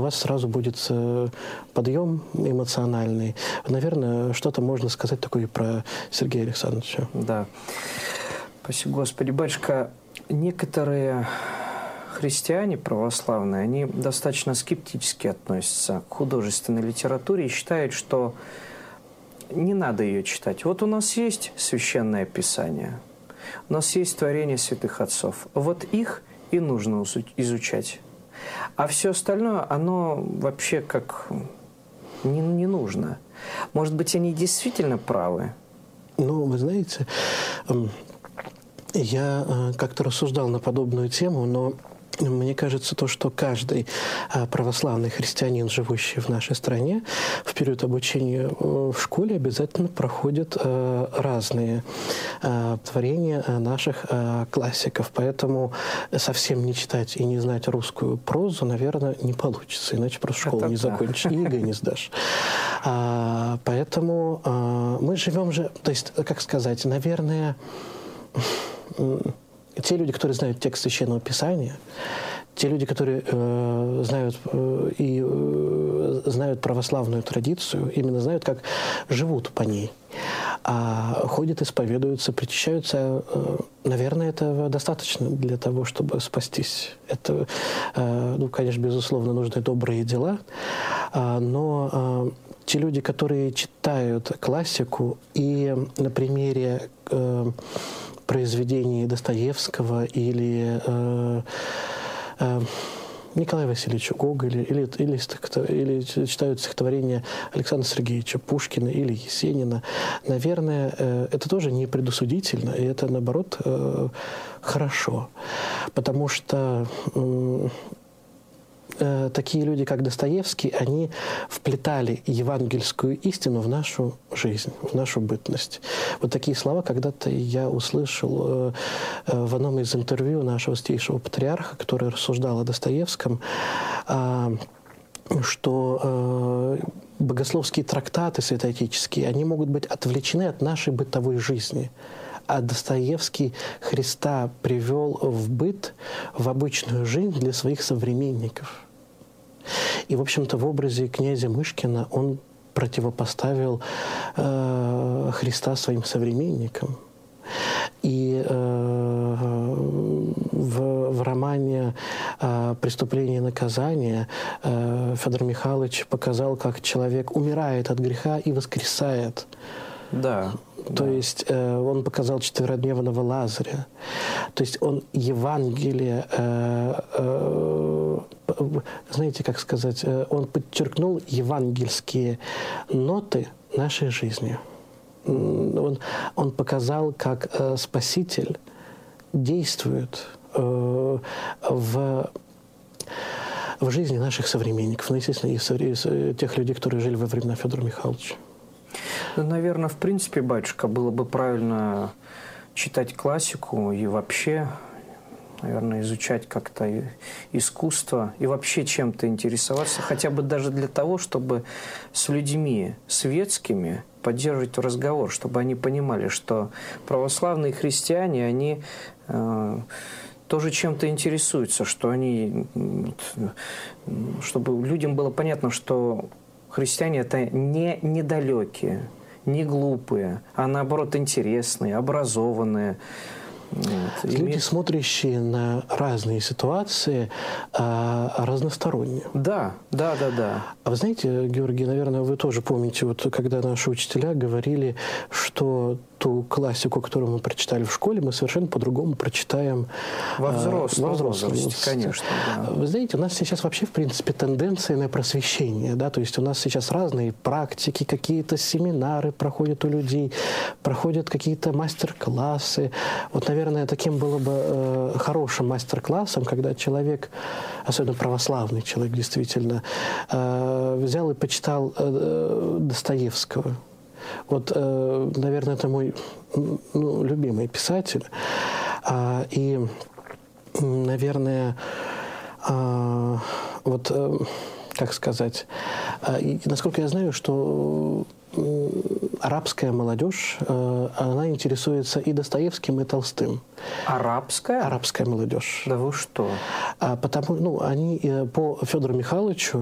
вас сразу будет подъем эмоциональный. Наверное, что-то можно сказать такое про Сергея Александровича. Да. Спасибо, Господи. Батюшка, некоторые христиане православные, они достаточно скептически относятся к художественной литературе и считают, что не надо ее читать. Вот у нас есть Священное Писание, у нас есть творения святых отцов. Вот их и нужно изучать. А все остальное, оно вообще как не нужно. Может быть, они действительно правы? Ну, вы знаете, я как-то рассуждал на подобную тему, но мне кажется, то, что каждый православный христианин, живущий в нашей стране, в период обучения в школе обязательно проходит разные творения наших классиков. Поэтому совсем не читать и не знать русскую прозу, наверное, не получится. Иначе просто школу не закончишь и ЕГЭ не сдашь. Поэтому мы живем же... То есть, как сказать, наверное... Те люди, которые знают текст Священного Писания, те люди, которые знают православную традицию, именно знают, как живут по ней, ходят, исповедуются, причащаются, наверное, этого достаточно для того, чтобы спастись. Это, конечно, безусловно, нужны добрые дела, но те люди, которые читают классику и на примере произведений Достоевского или Николая Васильевича Гоголя, или читают стихотворения Александра Сергеевича Пушкина или Есенина, наверное, это тоже не предусудительно, и это, наоборот, хорошо. Потому что такие люди, как Достоевский, они вплетали евангельскую истину в нашу жизнь, в нашу бытность. Вот такие слова когда-то я услышал в одном из интервью нашего святейшего патриарха, который рассуждал о Достоевском, что богословские трактаты святоотеческие, они могут быть отвлечены от нашей бытовой жизни. А Достоевский Христа привел в быт, в обычную жизнь для своих современников. И, в общем-то, в образе князя Мышкина он противопоставил Христа своим современникам. И в романе «Преступление и наказание» Федор Михайлович показал, как человек умирает от греха и воскресает. Да. То есть он показал четверодневного Лазаря. То есть он Евангелие, знаете, как сказать, он подчеркнул евангельские ноты нашей жизни. Он показал, как Спаситель действует в жизни наших современников, ну, естественно, и тех людей, которые жили во времена Федора Михайловича. Ну, наверное, в принципе, батюшка, было бы правильно читать классику и вообще, наверное, изучать как-то искусство и вообще чем-то интересоваться, хотя бы даже для того, чтобы с людьми светскими поддерживать разговор, чтобы они понимали, что православные христиане, они тоже чем-то интересуются, что они, чтобы людям было понятно, что христиане – это не недалекие, не глупые, а наоборот интересные, образованные. Люди, смотрящие на разные ситуации, разносторонние. Да. А вы знаете, Георгий, наверное, вы тоже помните, вот когда наши учителя говорили, что ту классику, которую мы прочитали в школе, мы совершенно по-другому прочитаем во взрослом возрасте, конечно. Да. Вы знаете, у нас сейчас вообще, в принципе, тенденция на просвещение, да, то есть у нас сейчас разные практики, какие-то семинары проходят у людей, проходят какие-то мастер-классы. Вот, наверное, таким было бы хорошим мастер-классом, когда человек, особенно православный человек, действительно, взял и почитал Достоевского. Вот, наверное, это мой любимый писатель. И, наверное, вот, как сказать, насколько я знаю, что арабская молодежь, она интересуется и Достоевским, и Толстым. Арабская? Арабская молодежь. Да вы что? Потому, они по Федору Михайловичу